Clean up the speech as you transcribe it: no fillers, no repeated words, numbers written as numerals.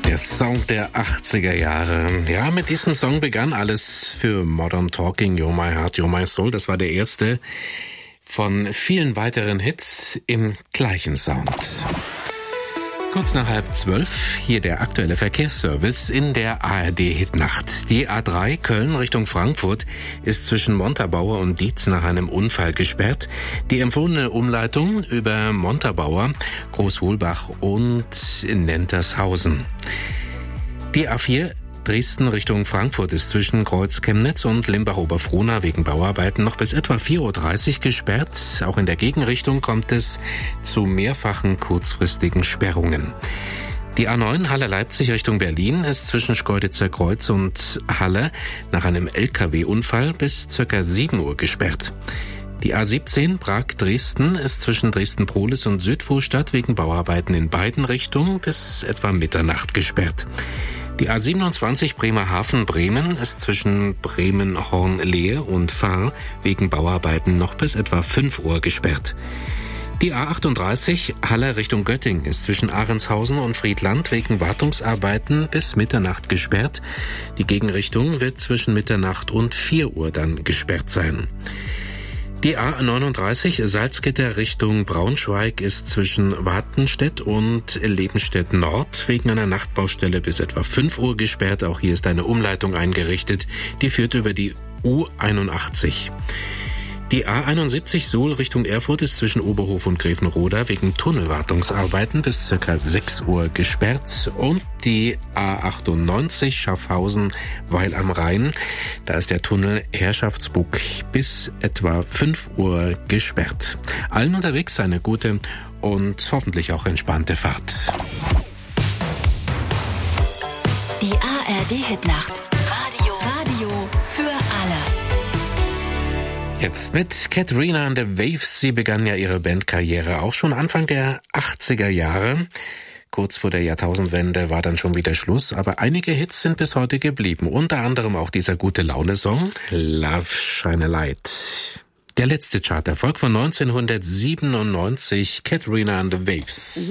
Der Song der 80er Jahre. Ja, mit diesem Song begann alles für Modern Talking, You're My Heart, You're My Soul. Das war der erste von vielen weiteren Hits im gleichen Sound. Kurz nach 11:30, hier der aktuelle Verkehrsservice in der ARD-Hitnacht. Die A3 Köln Richtung Frankfurt ist zwischen Montabaur und Dietz nach einem Unfall gesperrt. Die empfohlene Umleitung über Montabaur, Großwohlbach und Nentershausen. Die A4 Dresden Richtung Frankfurt ist zwischen Kreuz-Chemnitz und Limbach-Oberfrohna wegen Bauarbeiten noch bis etwa 4:30 Uhr gesperrt. Auch in der Gegenrichtung kommt es zu mehrfachen kurzfristigen Sperrungen. Die A9 Halle-Leipzig Richtung Berlin ist zwischen Schkeuditzer Kreuz und Halle nach einem LKW-Unfall bis ca. 7 Uhr gesperrt. Die A17 Prag-Dresden ist zwischen Dresden-Prohlis und Südvorstadt wegen Bauarbeiten in beiden Richtungen bis etwa Mitternacht gesperrt. Die A27 Bremerhaven-Bremen ist zwischen Bremen-Hornlehe und Fahr wegen Bauarbeiten noch bis etwa 5 Uhr gesperrt. Die A38 Halle Richtung Göttingen ist zwischen Ahrenshausen und Friedland wegen Wartungsarbeiten bis Mitternacht gesperrt. Die Gegenrichtung wird zwischen Mitternacht und 4 Uhr dann gesperrt sein. Die A39 Salzgitter Richtung Braunschweig ist zwischen Wartenstedt und Lebenstedt Nord wegen einer Nachtbaustelle bis etwa 5 Uhr gesperrt. Auch hier ist eine Umleitung eingerichtet, die führt über die U81. Die A71 Suhl Richtung Erfurt ist zwischen Oberhof und Grevenroda wegen Tunnelwartungsarbeiten bis ca. 6 Uhr gesperrt. Und die A98 Schaffhausen Weil am Rhein, da ist der Tunnel Herrschaftsbuck bis etwa 5 Uhr gesperrt. Allen unterwegs eine gute und hoffentlich auch entspannte Fahrt. Die ARD-Hitnacht. Radio für alle. Jetzt mit Katrina and the Waves. Sie begann ja ihre Bandkarriere auch schon Anfang der 80er Jahre. Kurz vor der Jahrtausendwende war dann schon wieder Schluss, aber einige Hits sind bis heute geblieben. Unter anderem auch dieser Gute-Laune-Song Love Shine a Light. Der letzte Charterfolg von 1997, Katrina and the Waves.